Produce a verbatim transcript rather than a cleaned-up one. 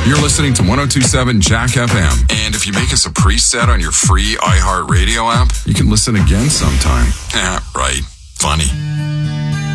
You're listening to one oh two point seven Jack F M. And if you make us a preset on your free iHeartRadio app, you can listen again sometime. Yeah, right. Funny.